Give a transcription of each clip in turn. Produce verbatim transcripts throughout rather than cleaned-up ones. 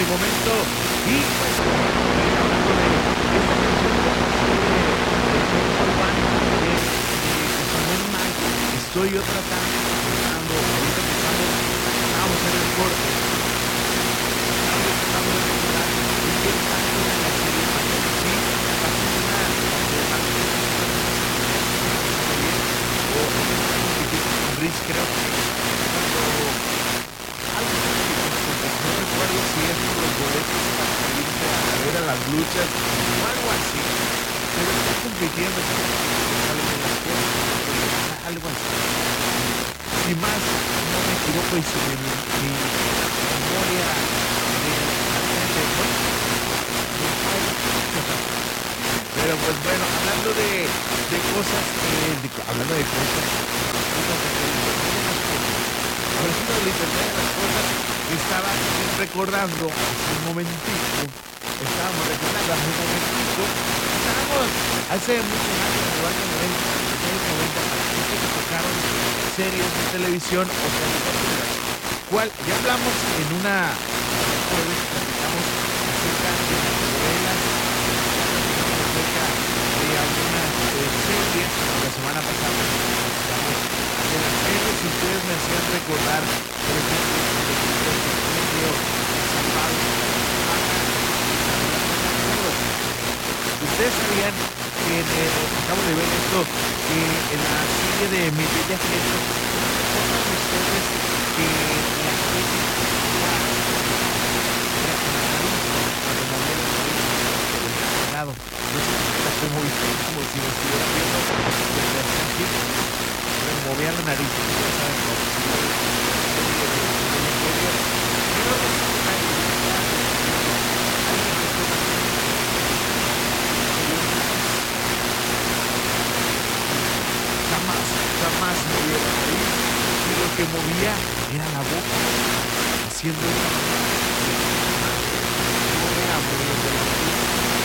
mi momento. Y pues, eh, hablando de esta canción de, de Son Juan, de, de Samuel Mal, estoy yo tratando, tratando, ahorita que estamos, estábamos en el corte, estamos tratando de recordar en qué parte de la serie Miami, sí, a partir de una, de parte de una bien, o en esta competición con Rich, creo que cuando algo no recuerdo si es por los boletos para irse a ver a las luchas o algo así, pero está compitiendo, está compitiendo, sale de las cosas, algo así. Si más no me equivoco y si mi, mi memoria de pero pues bueno, hablando de, de cosas, eh, de, hablando de cosas, cosas de hablando del internet de las cosas, estaba recordando hace un momentito, estábamos recordando hace un momentito, estábamos hace muchos años, en los años noventa, noventa, para que tocaron series de televisión o caricaturas. ¿Cuál? Ya hablamos en una jueves, platicamos acerca de las novelas, acerca de algunas eh, series. La semana pasada platicamos de las series y ustedes me hacían recordar, por ejemplo, el Salvado. Ustedes sabían que en el, acabo de ver esto, que en la serie de Mi Bella Genio, ¿recuerdan ustedes que la serie era era con la nariz, cuando movía la nariz del lado? No sé si era como, como si lo estuviera viendo desde aquí, pero movía la nariz. Ya saben, ¿no? Pero resulta que jamás, jamás movía la nariz y lo que movía era la boca, haciendo una no era moviendo la nariz.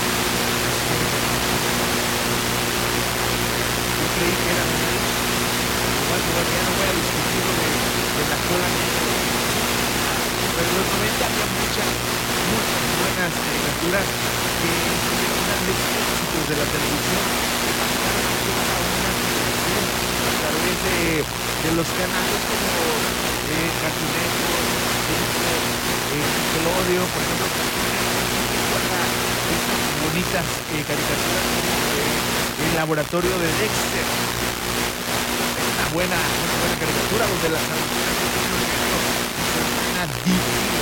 Yo creí que era la nariz. Bueno, bueno, ya no voy a discutir lo de, de la cola negra. Pero en los noventa había muchas, muchas buenas caricaturas que tuvieron grandes éxitos de la televisión que marcaron toda una generación a través de, de los canales como eh, Cartoon Network, eh, Nickelodeon, por ejemplo, Cartoon Network siempre guarda estas bonitas eh, caricaturas como eh, el laboratorio de Dexter. Una buena, una buena caricatura donde las